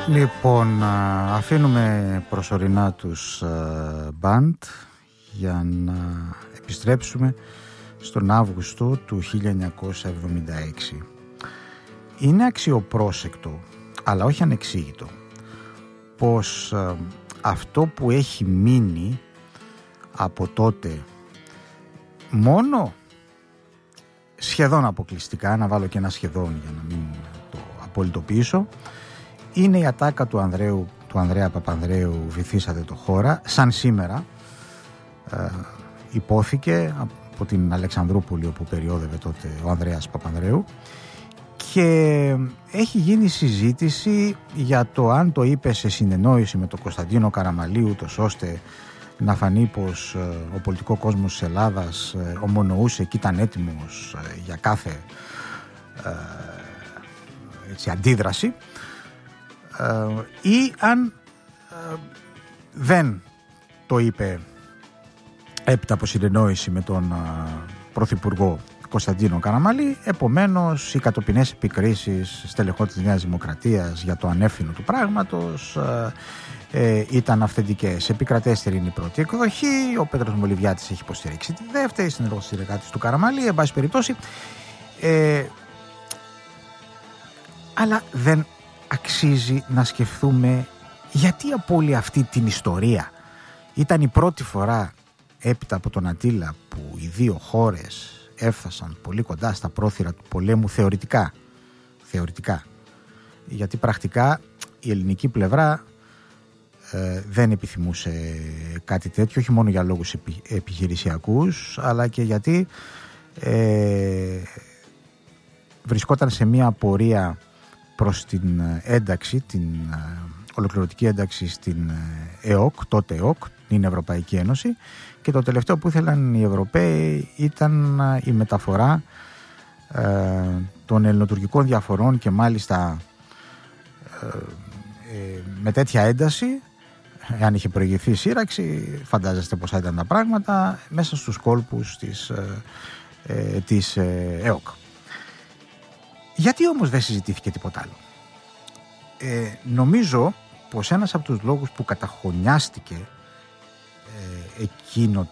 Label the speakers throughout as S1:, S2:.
S1: Λοιπόν, αφήνουμε προσωρινά τους μπαντ για να επιστρέψουμε στον Αύγουστο του 1976. Είναι αξιοπρόσεκτο, αλλά όχι ανεξήγητο, πως αυτό που έχει μείνει από τότε μόνο σχεδόν αποκλειστικά, να βάλω και ένα σχεδόν για να μην το απολυτοποιήσω, είναι η ατάκα του Ανδρέα Παπανδρέου «Βυθίσατε το χώρα», σαν σήμερα υπόθηκε από την Αλεξανδρούπολη, όπου περιόδευε τότε ο Ανδρέας Παπανδρέου, και έχει γίνει συζήτηση για το αν το είπε σε συνεννόηση με τον Κωνσταντίνο Καραμαλή, ούτως ώστε να φανεί πως ο πολιτικό κόσμος της Ελλάδας ομονοούσε και ήταν έτοιμος για κάθε αντίδραση, ή αν δεν το είπε έπειτα από συνεννόηση με τον Πρωθυπουργό Κωνσταντίνο Καραμαλή. Επομένως, οι κατοπινές επικρίσεις στελεχών της Νέας Δημοκρατίας για το ανεύθυνο του πράγματος ήταν αυθεντικές. Επικρατέστερη είναι η πρώτη εκδοχή, ο Πέτρος Μολυβιάτης έχει υποστηρίξει τη δεύτερη, συνεργάτης του Καραμαλή, εν πάση περιπτώσει, αλλά δεν αξίζει να σκεφτούμε γιατί από όλη αυτή την ιστορία ήταν η πρώτη φορά έπειτα από τον Ατήλα που οι δύο χώρες έφτασαν πολύ κοντά στα πρόθυρα του πολέμου θεωρητικά, γιατί πρακτικά η ελληνική πλευρά δεν επιθυμούσε κάτι τέτοιο, όχι μόνο για λόγους επιχειρησιακούς, αλλά και γιατί βρισκόταν σε μια πορεία προς την ένταξη, την ολοκληρωτική ένταξη στην ΕΟΚ, τότε ΕΟΚ, την Ευρωπαϊκή Ένωση, και το τελευταίο που ήθελαν οι Ευρωπαίοι ήταν η μεταφορά των ελληνοτουρκικών διαφορών, και μάλιστα με τέτοια ένταση, αν είχε προηγηθεί η σύραξη, φαντάζεστε πόσα ήταν τα πράγματα, μέσα στους κόλπους της ΕΟΚ. Γιατί όμως δεν συζητήθηκε τίποτα άλλο? Νομίζω πως ένας από τους λόγους που καταχωνιάστηκε εκείνο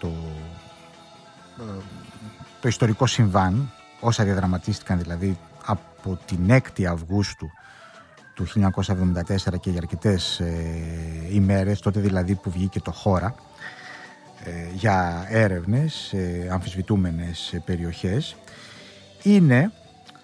S1: το ιστορικό συμβάν, όσα διαδραματίστηκαν δηλαδή από την 6η Αυγούστου του 1974 και για αρκετές ημέρες, τότε δηλαδή που βγήκε το Χώρα για έρευνες σε αμφισβητούμενες περιοχές, είναι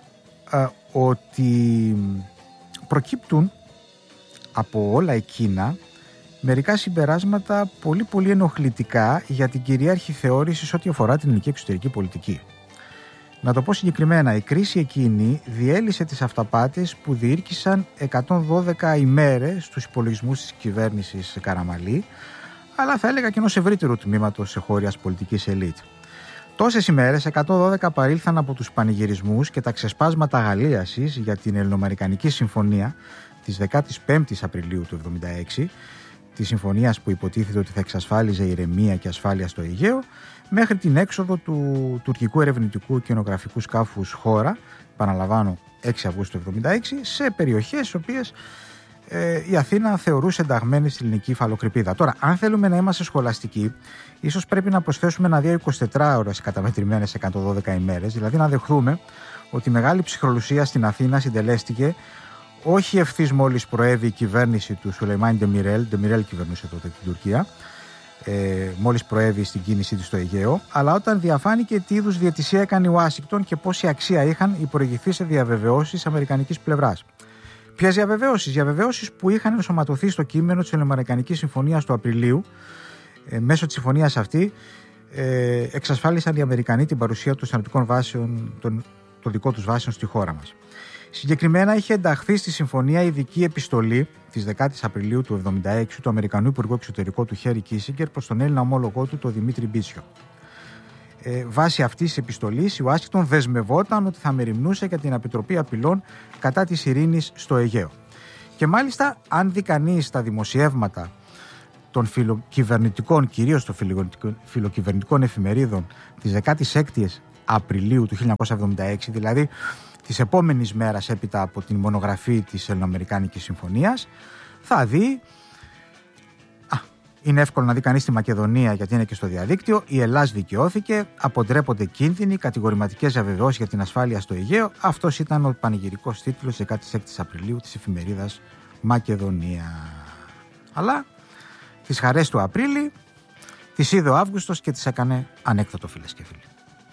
S1: ότι προκύπτουν από όλα εκείνα μερικά συμπεράσματα πολύ πολύ ενοχλητικά για την κυρίαρχη θεώρηση σε ό,τι αφορά την ελληνική εξωτερική πολιτική. Να το πω συγκεκριμένα, η κρίση εκείνη διέλυσε τις αυταπάτες που διήρκησαν 112 ημέρες στους υπολογισμούς της κυβέρνησης Καραμαλή, αλλά θα έλεγα και ενός ευρύτερου τμήματος εγχώριας πολιτικής ελίτ. Τόσες ημέρες, 112 παρήλθαν από τους πανηγυρισμούς και τα ξεσπάσματα αγαλίασης για την Ελληνοαμερικανική Συμφωνία της 15ης Απριλίου του 1976, τη συμφωνίας που υποτίθεται ότι θα εξασφάλιζε ηρεμία και ασφάλεια στο Αιγαίο, μέχρι την έξοδο του τουρκικού ερευνητικού και ονογραφικού σκάφους Χώρα, επαναλαμβάνω 6 Αυγούστου του 1976, σε περιοχές στις οποίες η Αθήνα θεωρούσε ενταγμένη στην ελληνική υφαλοκρηπίδα. Τώρα, αν θέλουμε να είμαστε σχολαστικοί, ίσως πρέπει να προσθέσουμε ένα 24 ώρες καταμετρημένες 112 ημέρες, δηλαδή να δεχθούμε ότι η μεγάλη ψυχρολουσία στην Αθήνα συντελέστηκε όχι ευθύς μόλις προέβη η κυβέρνηση του Σουλεϊμάν Ντεμιρέλ κυβερνούσε τότε την Τουρκία, μόλις προέβη στην κίνησή της στο Αιγαίο, αλλά όταν διαφάνηκε τι είδους διαιτησία έκανε η Ουάσιγκτον και πόση αξία είχαν οι προηγηθείς αμερικανικής αμερικανικής πλευράς. Ποιες διαβεβαιώσεις? Διαβεβαιώσεις που είχαν ενσωματωθεί στο κείμενο της Ελληνοαμερικανικής Συμφωνίας του Απριλίου. Μέσω της συμφωνίας αυτή εξασφάλισαν οι Αμερικανοί την παρουσία των στρατιωτικών βάσεων, των δικών τους βάσεων στη χώρα μας. Συγκεκριμένα είχε ενταχθεί στη συμφωνία ειδική επιστολή της 10ης Απριλίου του 1976 του Αμερικανού Υπουργού Εξωτερικού του Χέρι Κίσιγκερ προς τον Έλληνα ομόλογό του, τον Δημήτρη Μπίσιο. Βάσει αυτής της επιστολής, η Ουάσιγκτον δεσμευόταν ότι θα μεριμνούσε για την επιτροπή απειλών κατά της ειρήνης στο Αιγαίο. Και μάλιστα, αν δει κανείς τα δημοσιεύματα των φιλοκυβερνητικών, κυρίως των φιλοκυβερνητικών εφημερίδων της 16ης Απριλίου του 1976, δηλαδή της επόμενης μέρας έπειτα από την μονογραφή της Ελληνοαμερικάνικης Συμφωνίας θα δει, είναι εύκολο να δει κανείς τη Μακεδονία γιατί είναι και στο διαδίκτυο, η Ελλάς δικαιώθηκε, αποτρέπονται κίνδυνοι, κατηγορηματικές διαβεβαιώσεις για την ασφάλεια στο Αιγαίο. Αυτός ήταν ο πανηγυρικός τίτλος 16 Απριλίου της εφημερίδας Μακεδονία. Αλλά τις χαρές του Απρίλη τις είδε ο Αύγουστος και τις έκανε ανέκδοτο, φίλες και φίλοι.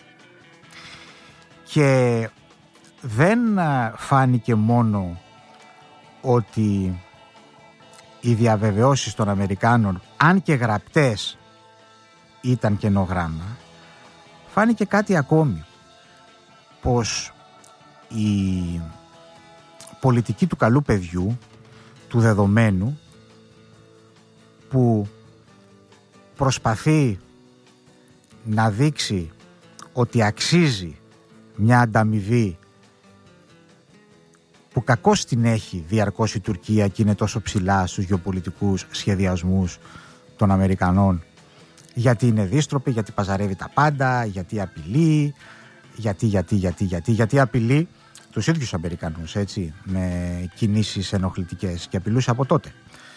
S1: Και δεν φάνηκε μόνο ότι οι διαβεβαιώσεις των Αμερικάνων, αν και γραπτές, ήταν κενογράμμα, φάνηκε κάτι ακόμη, πως η πολιτική του καλού παιδιού, του δεδομένου, που προσπαθεί να δείξει ότι αξίζει μια ανταμοιβή που κακώς την έχει διαρκώς η Τουρκία και είναι τόσο ψηλά στους γεωπολιτικούς σχεδιασμούς των Αμερικανών, γιατί είναι δίστροπη, γιατί παζαρεύει τα πάντα, γιατί απειλεί, γιατί απειλεί τους ίδιους Αμερικανούς, έτσι, με κινήσεις ενοχλητικές, και απειλούσε από τότε.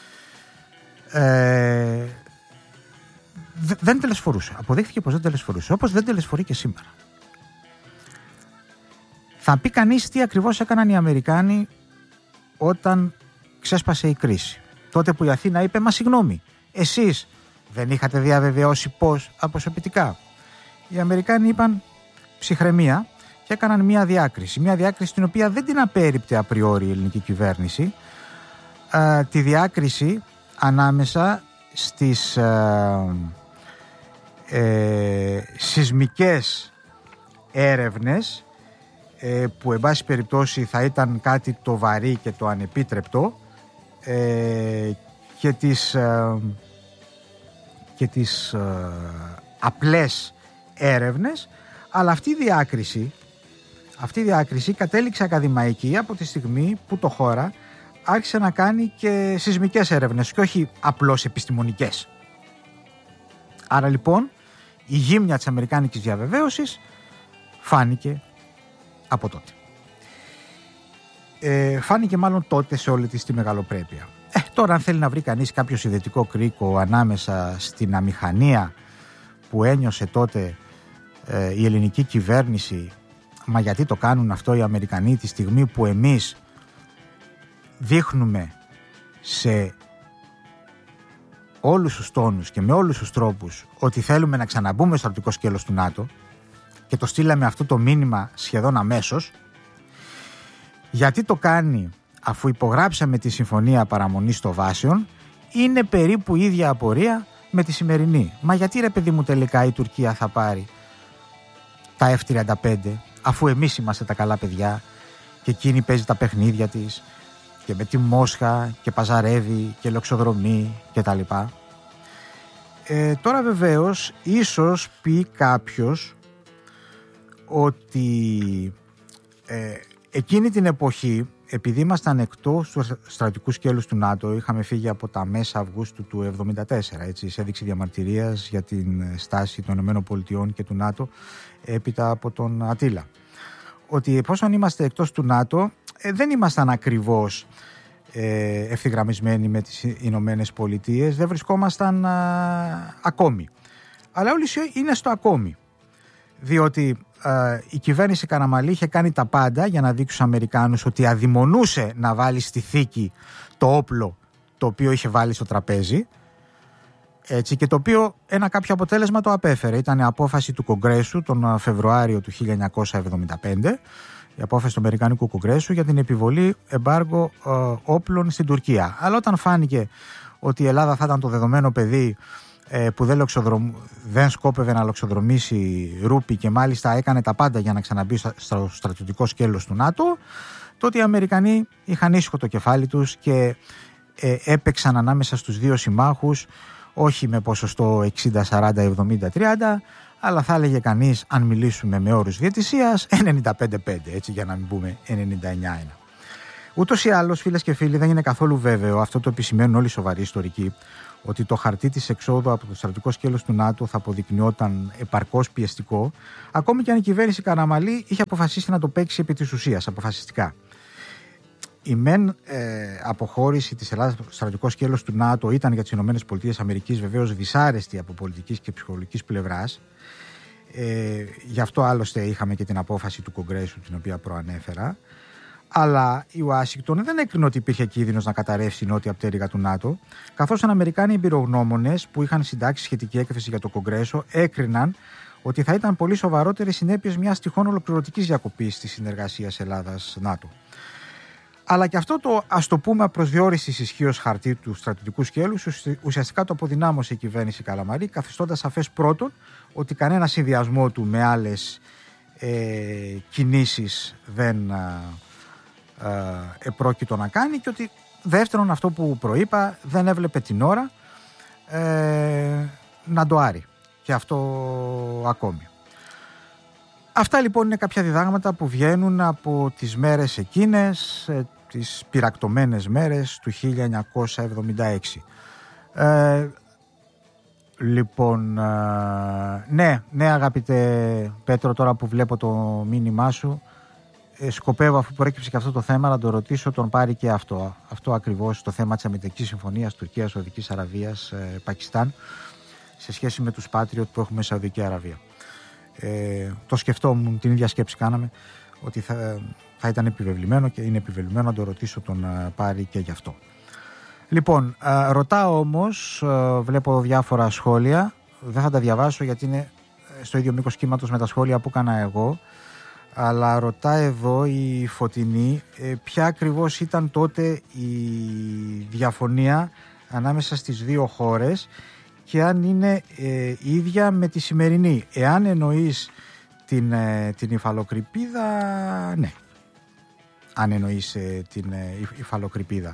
S1: Δεν τελεσφορούσε. Αποδείχθηκε πως δεν τελεσφορούσε, όπως δεν τελεσφορεί και σήμερα. Θα πει κανείς τι ακριβώς έκαναν οι Αμερικάνοι όταν ξέσπασε η κρίση. Τότε που η Αθήνα είπε, μα συγγνώμη, εσείς δεν είχατε διαβεβαιώσει πώς αποσωπητικά? Οι Αμερικάνοι είπαν ψυχραιμία και έκαναν μια διάκριση. Μια διάκριση την οποία δεν την απέρριπτε απριόρι η ελληνική κυβέρνηση. Τη διάκριση ανάμεσα στις σεισμικές έρευνες, που εν πάση περιπτώσει θα ήταν κάτι το βαρύ και το ανεπίτρεπτο, και τις απλές έρευνες, αλλά αυτή η διάκριση κατέληξε ακαδημαϊκή από τη στιγμή που το χώρα άρχισε να κάνει και σεισμικές έρευνες και όχι απλώς επιστημονικές. Άρα λοιπόν η γύμνια της αμερικάνικης διαβεβαίωσης φάνηκε από τότε. Φάνηκε μάλλον τότε σε όλη της τη μεγαλοπρέπεια. Τώρα αν θέλει να βρει κανείς κάποιο συνδετικό κρίκο ανάμεσα στην αμηχανία που ένιωσε τότε η ελληνική κυβέρνηση, μα γιατί το κάνουν αυτό οι Αμερικανοί τη στιγμή που εμείς δείχνουμε σε όλους τους τόνους και με όλους τους τρόπους ότι θέλουμε να ξαναμπούμε στο στρατιωτικό σκέλος του ΝΑΤΟ, και το στείλαμε αυτό το μήνυμα σχεδόν αμέσως. Γιατί το κάνει αφού υπογράψαμε τη συμφωνία παραμονής στο Βάσιον? Είναι περίπου η ίδια απορία με τη σημερινή. Μα γιατί ρε παιδί μου τελικά η Τουρκία θα πάρει τα F-35 αφού εμείς είμαστε τα καλά παιδιά και εκείνη παίζει τα παιχνίδια της και με τη Μόσχα και παζαρεύει και λοξοδρομεί και τα λοιπά. Τώρα βεβαίως ίσως πει κάποιος ότι εκείνη την εποχή, επειδή ήμασταν εκτός του στρατιωτικού σκέλους του ΝΑΤΟ, είχαμε φύγει από τα μέσα Αυγούστου του 1974, έτσι, σε έδειξη διαμαρτυρίας για την στάση των ΗΠΑ και του ΝΑΤΟ έπειτα από τον Ατήλα, ότι εφόσον είμαστε εκτός του ΝΑΤΟ δεν ήμασταν ακριβώς ευθυγραμμισμένοι με τις Ηνωμένες Πολιτείες, δεν βρισκόμασταν ακόμη. Αλλά όλοι είναι στο ακόμη, διότι η κυβέρνηση Καραμανλή είχε κάνει τα πάντα για να δείξει στους Αμερικάνους ότι αδειμονούσε να βάλει στη θήκη το όπλο το οποίο είχε βάλει στο τραπέζι, έτσι, και το οποίο ένα κάποιο αποτέλεσμα το απέφερε. Ήταν η απόφαση του Κογκρέσου τον Φεβρουάριο του 1975, η απόφαση του Αμερικανικού Κογκρέσου για την επιβολή εμπάργο όπλων στην Τουρκία. Αλλά όταν φάνηκε ότι η Ελλάδα θα ήταν το δεδομένο παιδί που δεν σκόπευε να λοξοδρομήσει ρούπι και μάλιστα έκανε τα πάντα για να ξαναμπεί στο στρατιωτικό σκέλος του ΝΑΤΟ, τότε οι Αμερικανοί είχαν ήσυχο το κεφάλι τους και έπαιξαν ανάμεσα στους δύο συμμάχους, όχι με ποσοστό 60, 40, 70, 30, αλλά θα έλεγε κανείς, αν μιλήσουμε με όρους διαιτησίας, 95-5, έτσι, για να μην πούμε 99-1. Ούτως ή άλλως, φίλες και φίλοι, δεν είναι καθόλου βέβαιο, αυτό το επισημαίνουν όλοι οι σοβαροί ιστορικοί, ότι το χαρτί της εξόδου από το στρατιωτικό σκέλος του ΝΑΤΟ θα αποδεικνυόταν επαρκώς πιεστικό, ακόμη και αν η κυβέρνηση Καραμανλή είχε αποφασίσει να το παίξει επί της ουσίας, αποφασιστικά. Η μεν αποχώρηση της Ελλάδας από το στρατιωτικό σκέλος του ΝΑΤΟ ήταν για τις ΗΠΑ βεβαίως δυσάρεστη από πολιτικής και ψυχολογικής πλευράς. Γι' αυτό άλλωστε είχαμε και την απόφαση του Κογκρέσου, την οποία προανέφερα. Αλλά η Ουάσιγκτον δεν έκρινε ότι υπήρχε κίνδυνος να καταρρεύσει η νότια πτέρυγα του ΝΑΤΟ, καθώς οι Αμερικάνοι εμπειρογνώμονες που είχαν συντάξει σχετική έκθεση για το Κογκρέσο έκριναν ότι θα ήταν πολύ σοβαρότερες συνέπειες μιας τυχόν ολοκληρωτικής διακοπής της συνεργασίας Ελλάδα-ΝΑΤΟ. Αλλά και αυτό το, ας το πούμε, απροσδιορίστης ισχύως χαρτί του στρατιωτικού σκέλους ουσιαστικά το αποδυνάμωσε η κυβέρνηση Καλαμαρή, καθιστώντας σαφές πρώτον ότι κανένα συνδυασμό του με άλλες κινήσεις δεν επρόκειτο να κάνει, και ότι δεύτερον, αυτό που προείπα, δεν έβλεπε την ώρα να το άρει. Και αυτό ακόμη. Αυτά λοιπόν είναι κάποια διδάγματα που βγαίνουν από τις μέρες εκείνες, τις πυρακτωμένες μέρες του 1976. Λοιπόν, ναι αγαπητέ Πέτρο, τώρα που βλέπω το μήνυμά σου, σκοπεύω, αφού προέκυψε και αυτό το θέμα, να το ρωτήσω τον Πάρη και αυτό ακριβώς, το θέμα της αμυντικής συμφωνίας Τουρκίας, Σαουδικής Αραβίας, Πακιστάν, σε σχέση με τους Patriot που έχουμε Σαουδική Αραβία. Το σκεφτόμουν, την ίδια σκέψη κάναμε, ότι θα ήταν επιβεβλημένο και είναι επιβεβλημένο να το ρωτήσω τον Πάρη και γι' αυτό. Λοιπόν, ρωτάω όμως, βλέπω διάφορα σχόλια, δεν θα τα διαβάσω γιατί είναι στο ίδιο μήκος κύματος με τα σχόλια που έκανα εγώ, αλλά ρωτά εδώ η Φωτεινή ποια ακριβώς ήταν τότε η διαφωνία ανάμεσα στις δύο χώρες και αν είναι ίδια με τη σημερινή. Εάν εννοείς την υφαλοκρηπίδα, ναι. Αν εννοείς την υφαλοκρηπίδα.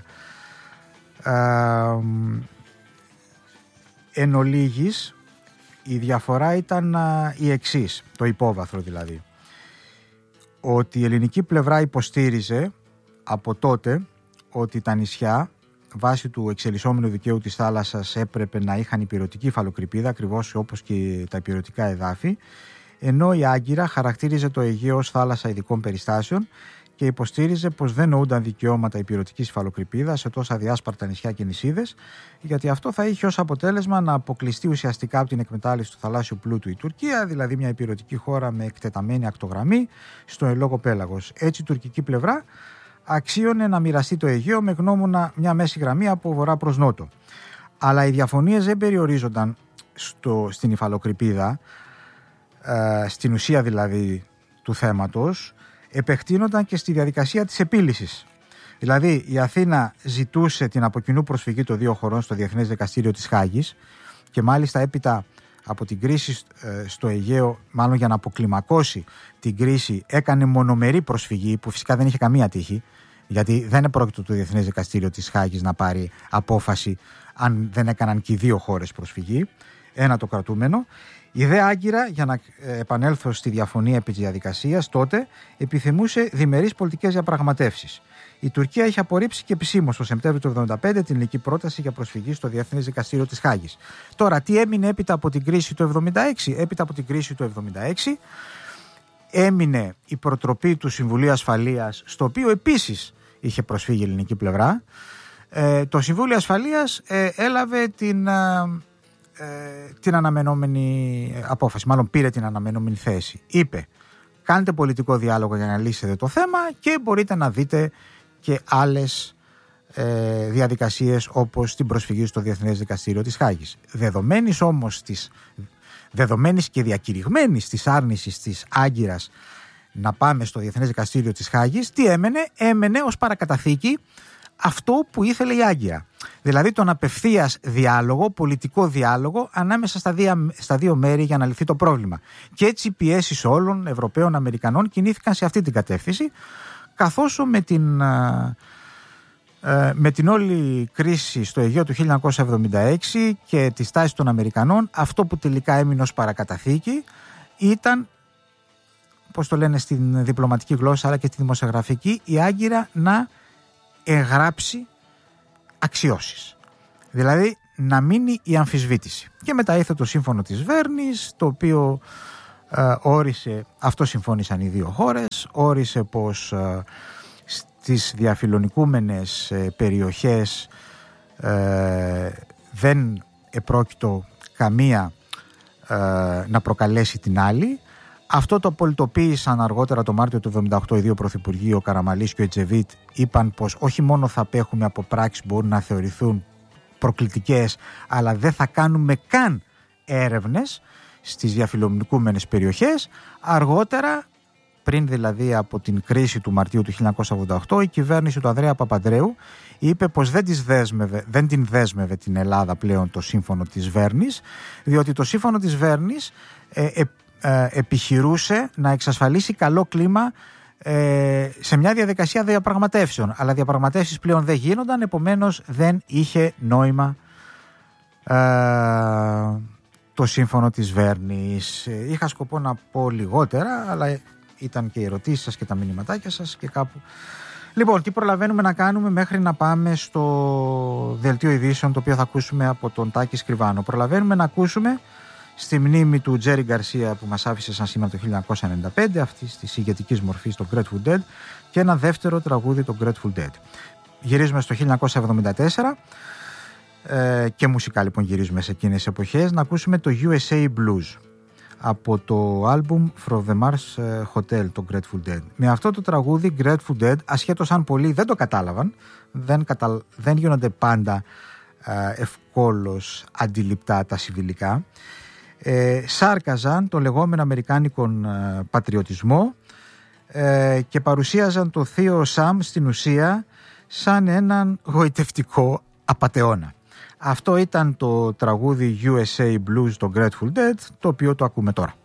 S1: Εν ολίγης, η διαφορά ήταν η εξής, το υπόβαθρο δηλαδή. Ότι η ελληνική πλευρά υποστήριζε από τότε ότι τα νησιά, βάσει του εξελισσόμενου δικαίου της θάλασσας, έπρεπε να είχαν υπηρετική υφαλοκρηπίδα, ακριβώς όπως και τα υπηρετικά εδάφη, ενώ η Άγκυρα χαρακτήριζε το Αιγαίο ως θάλασσα ειδικών περιστάσεων και υποστήριζε πως δεν νοούνταν δικαιώματα υπηρετικής υφαλοκρηπίδας σε τόσα διάσπαρτα νησιά και νησίδες, γιατί αυτό θα είχε ως αποτέλεσμα να αποκλειστεί ουσιαστικά από την εκμετάλλευση του θαλάσσιου πλούτου η Τουρκία, δηλαδή μια υπηρετική χώρα με εκτεταμένη ακτογραμμή στο ελόγω πέλαγος. Έτσι η τουρκική πλευρά αξίωνε να μοιραστεί το Αιγαίο με γνώμονα μια μέση γραμμή από βορρά προς νότο. Αλλά οι διαφωνίες δεν περιορίζονταν στην υφαλοκρηπίδα, στην ουσία δηλαδή του θέματος, επεκτείνονταν και στη διαδικασία της επίλυσης. Δηλαδή η Αθήνα ζητούσε την αποκοινού προσφυγή των δύο χωρών στο Διεθνές Δικαστήριο της Χάγης και μάλιστα έπειτα από την κρίση στο Αιγαίο, μάλλον για να αποκλιμακώσει την κρίση, έκανε μονομερή προσφυγή που φυσικά δεν είχε καμία τύχη, γιατί δεν επρόκειτο το Διεθνές Δικαστήριο της Χάγης να πάρει απόφαση αν δεν έκαναν και οι δύο χώρες προσφυγή. Ένα το κρατούμενο. Η δε Άγκυρα, για να επανέλθω στη διαφωνία επί της διαδικασίας, τότε επιθυμούσε διμερείς πολιτικές διαπραγματεύσεις. Η Τουρκία είχε απορρίψει και επισήμως το Σεπτέμβριο του 1975 την ελληνική πρόταση για προσφυγή στο Διεθνές Δικαστήριο της Χάγης. Τώρα, τι έμεινε έπειτα από την κρίση του 1976? Έπειτα από την κρίση του 1976 έμεινε η προτροπή του Συμβουλίου Ασφαλείας, στο οποίο επίσης είχε προσφύγει η ελληνική πλευρά. Το Συμβούλιο Ασφαλείας έλαβε την αναμενόμενη απόφαση, μάλλον πήρε την αναμενόμενη θέση. Είπε, κάντε πολιτικό διάλογο για να λύσετε το θέμα και μπορείτε να δείτε και άλλες διαδικασίες όπως την προσφυγή στο Διεθνές Δικαστήριο της Χάγης. Δεδομένης και διακηρυγμένης της άρνησης της Άγκυρας να πάμε στο Διεθνές Δικαστήριο της Χάγης, τι έμενε ως παρακαταθήκη αυτό που ήθελε η Άγκυρα. Δηλαδή τον απευθείας διάλογο, πολιτικό διάλογο ανάμεσα στα δύο μέρη για να λυθεί το πρόβλημα. Και έτσι οι πιέσεις όλων Ευρωπαίων Αμερικανών κινήθηκαν σε αυτή την κατεύθυνση, καθώς με την όλη κρίση στο Αιγαίο του 1976 και τη στάση των Αμερικανών, αυτό που τελικά έμεινε ως παρακαταθήκη ήταν, πώς το λένε στην διπλωματική γλώσσα αλλά και στη δημοσιογραφική, η Άγκυρα να εγγράψει αξιώσεις. Δηλαδή να μείνει η αμφισβήτηση. Και μετά ήρθε το σύμφωνο της Βέρνης, το οποίο όρισε, αυτό συμφώνησαν οι δύο χώρες, όρισε πως στις διαφιλονικούμενες περιοχές δεν επρόκειτο καμία να προκαλέσει την άλλη. Αυτό το πολιτοποίησαν αργότερα το Μάρτιο του 1978 οι δύο πρωθυπουργοί, ο Καραμαλής και ο Ετζεβίτ, είπαν πως όχι μόνο θα απέχουμε από πράξεις που μπορούν να θεωρηθούν προκλητικές, αλλά δεν θα κάνουμε καν έρευνες στις διαφιλονικούμενες περιοχές. Αργότερα, πριν δηλαδή από την κρίση του Μαρτίου του 1988, η κυβέρνηση του Ανδρέα Παπανδρέου είπε πως δεν την δέσμευε την Ελλάδα πλέον το σύμφωνο της Βέρνης, διότι το σύμφωνο της Βέρνης επιχειρούσε να εξασφαλίσει καλό κλίμα σε μια διαδικασία διαπραγματεύσεων. Αλλά διαπραγματεύσεις πλέον δεν γίνονταν, επομένως δεν είχε νόημα το σύμφωνο της Βέρνης. Είχα σκοπό να πω λιγότερα, αλλά ήταν και οι ερωτήσεις σας και τα μηνυματάκια σας και κάπου. Λοιπόν, τι προλαβαίνουμε να κάνουμε μέχρι να πάμε στο δελτίο ειδήσεων, το οποίο θα ακούσουμε από τον Τάκη Σκριβάνο. Προλαβαίνουμε να ακούσουμε στη μνήμη του Τζέρι Γκαρσία που μας άφησε σαν σήμερα το 1995, αυτής της ηγετικής μορφής, το Grateful Dead, και ένα δεύτερο τραγούδι, το Grateful Dead. Γυρίζουμε στο 1974 και μουσικά λοιπόν γυρίζουμε σε εκείνες τις εποχές, να ακούσουμε το USA Blues από το άλμπουμ From the Mars Hotel, το Grateful Dead. Με αυτό το τραγούδι Grateful Dead, ασχέτως αν πολλοί δεν το κατάλαβαν, δεν γίνονται πάντα ευκόλως αντιληπτά τα συμβιλικά, σάρκαζαν το λεγόμενο αμερικάνικον πατριωτισμό και παρουσίαζαν το θείο Σαμ στην ουσία σαν έναν γοητευτικό απατεώνα. Αυτό ήταν το τραγούδι USA Blues, το Grateful Dead, το οποίο το ακούμε τώρα.